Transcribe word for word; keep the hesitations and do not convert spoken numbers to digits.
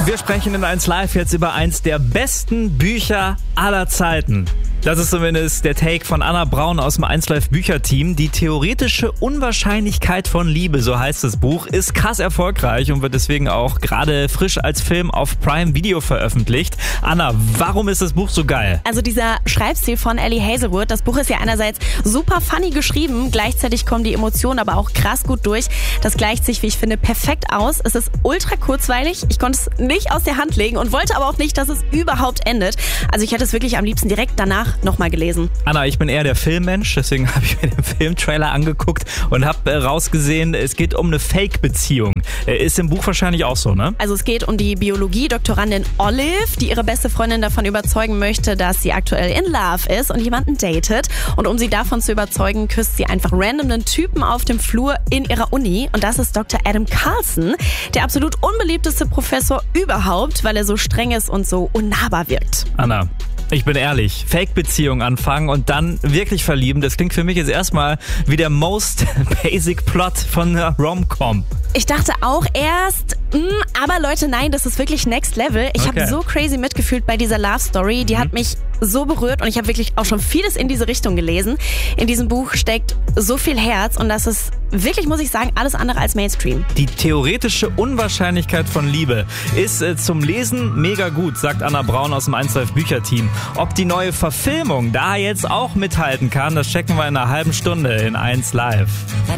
Wir sprechen in eins Live jetzt über eins der besten Bücher aller Zeiten. Das ist zumindest der Take von Anna Braun aus dem eins Live Bücherteam. Die theoretische Unwahrscheinlichkeit von Liebe, so heißt das Buch, ist krass erfolgreich und wird deswegen auch gerade frisch als Film auf Prime Video veröffentlicht. Anna, warum ist das Buch so geil? Also dieser Schreibstil von Ellie Hazelwood, das Buch ist ja einerseits super funny geschrieben, gleichzeitig kommen die Emotionen aber auch krass gut durch. Das gleicht sich, wie ich finde, perfekt aus. Es ist ultra kurzweilig, ich konnte es nicht aus der Hand legen und wollte aber auch nicht, dass es überhaupt endet. Also ich hätte es wirklich am liebsten direkt danach nochmal gelesen. Anna, ich bin eher der Filmmensch, deswegen habe ich mir den Filmtrailer angeguckt und habe äh, rausgesehen, es geht um eine Fake-Beziehung. Äh, ist im Buch wahrscheinlich auch so, ne? Also es geht um die Biologie-Doktorandin Olive, die ihre beste Freundin davon überzeugen möchte, dass sie aktuell in Love ist und jemanden datet. Und um sie davon zu überzeugen, küsst sie einfach random einen Typen auf dem Flur in ihrer Uni. Und das ist Doktor Adam Carlson, der absolut unbeliebteste Professor überhaupt, weil er so streng ist und so unnahbar wirkt. Anna, ich bin ehrlich, Fake-Beziehung anfangen und dann wirklich verlieben, das klingt für mich jetzt erstmal wie der most basic Plot von einer Rom-Com. Ich dachte auch erst, mh, aber Leute, nein, das ist wirklich Next Level. Ich Okay. habe so crazy mitgefühlt bei dieser Love Story, die Mhm. hat mich so berührt und ich habe wirklich auch schon vieles in diese Richtung gelesen. In diesem Buch steckt so viel Herz und das ist wirklich, muss ich sagen, alles andere als Mainstream. Die theoretische Unwahrscheinlichkeit von Liebe ist äh, zum Lesen mega gut, sagt Anna Braun aus dem eins Live Bücherteam. Ob die neue Verfilmung da jetzt auch mithalten kann, das checken wir in einer halben Stunde in eins Live.